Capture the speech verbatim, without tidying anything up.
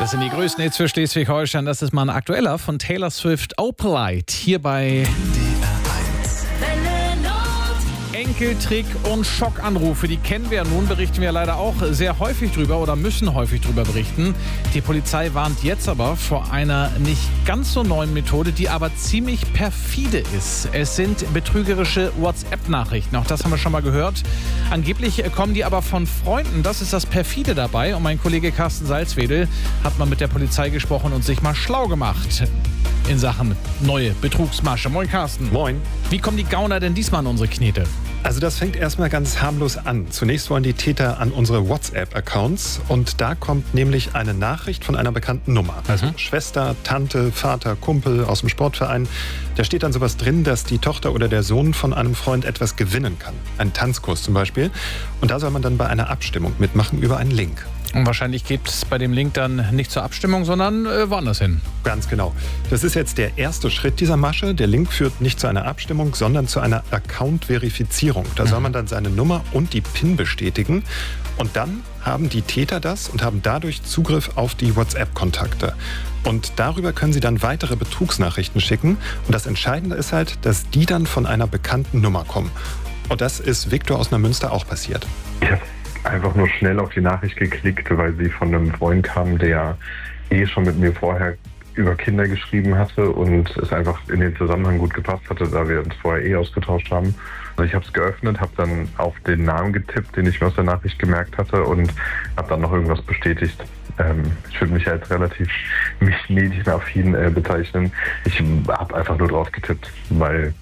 Das sind die größten Hits für Schleswig-Holstein. Das ist mal ein aktueller von Taylor Swift, Opalite, hier bei Enkeltrick und Schockanrufe, die kennen wir ja nun, berichten wir leider auch sehr häufig drüber oder müssen häufig drüber berichten. Die Polizei warnt jetzt aber vor einer nicht ganz so neuen Methode, die aber ziemlich perfide ist. Es sind betrügerische WhatsApp-Nachrichten, auch das haben wir schon mal gehört. Angeblich kommen die aber von Freunden, das ist das perfide dabei. Und mein Kollege Carsten Salzwedel hat mal mit der Polizei gesprochen und sich mal schlau gemacht in Sachen neue Betrugsmasche. Moin Carsten. Moin. Wie kommen die Gauner denn diesmal an unsere Knete? Also das fängt erstmal ganz harmlos an. Zunächst wollen die Täter an unsere WhatsApp-Accounts und da kommt nämlich eine Nachricht von einer bekannten Nummer. Also mhm. Schwester, Tante, Vater, Kumpel aus dem Sportverein. Da steht dann sowas drin, dass die Tochter oder der Sohn von einem Freund etwas gewinnen kann. Einen Tanzkurs zum Beispiel. Und da soll man dann bei einer Abstimmung mitmachen über einen Link. Und wahrscheinlich geht es bei dem Link dann nicht zur Abstimmung, sondern äh, woanders hin. Ganz genau. Das ist jetzt der erste Schritt dieser Masche. Der Link führt nicht zu einer Abstimmung, sondern zu einer Account-Verifizierung. Da soll man dann seine Nummer und die PIN bestätigen. Und dann haben die Täter das und haben dadurch Zugriff auf die WhatsApp-Kontakte. Und darüber können sie dann weitere Betrugsnachrichten schicken. Und das Entscheidende ist halt, dass die dann von einer bekannten Nummer kommen. Und das ist Viktor aus Neumünster auch passiert. Ja. Einfach nur schnell auf die Nachricht geklickt, weil sie von einem Freund kam, der eh schon mit mir vorher über Kinder geschrieben hatte und es einfach in den Zusammenhang gut gepasst hatte, da wir uns vorher eh ausgetauscht haben. Also ich habe es geöffnet, habe dann auf den Namen getippt, den ich mir aus der Nachricht gemerkt hatte und habe dann noch irgendwas bestätigt. Ähm, ich würde mich als relativ medienaffin äh, bezeichnen. Ich habe einfach nur drauf getippt, weil